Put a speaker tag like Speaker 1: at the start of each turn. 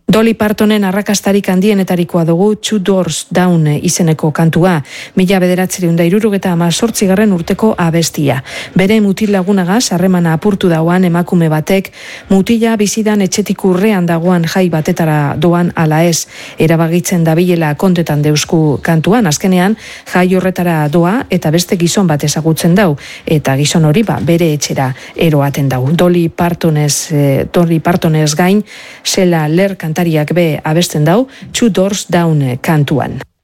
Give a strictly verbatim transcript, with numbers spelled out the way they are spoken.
Speaker 1: Dolly Partonen arrakastarik handienetarikoa dugu Two Doors Down izeneko kantua, mila bederatziehun eta hirurogeita hemezortzigarren urteko abestia. Bere mutil lagunagaz harremana apurtu dauan emakume batek, mutila bizidan etxetik urrean dagoan jai batetara doan ala ez, erabagitzen dabilela kontetan deusku kantuan, azkenean jai horretara doa eta beste gizon bat ezagutzen dau, eta gizon hori ba, bere etxera eroaten dau. Dolly Partonez, eh, Dolly Partonez gain, Zela Ler kantariak be abesten dau, Two Doors Down kantuan.